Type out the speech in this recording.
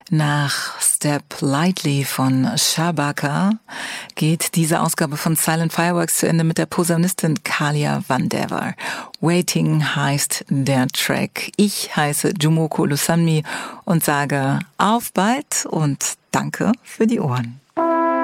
Nach Step Lightly von Shabaka geht diese Ausgabe von Silent Fireworks zu Ende mit der Posaunistin Kalia Vandever. Waiting heißt der Track. Ich heiße Jumoko Lusanmi und sage auf bald und danke für die Ohren.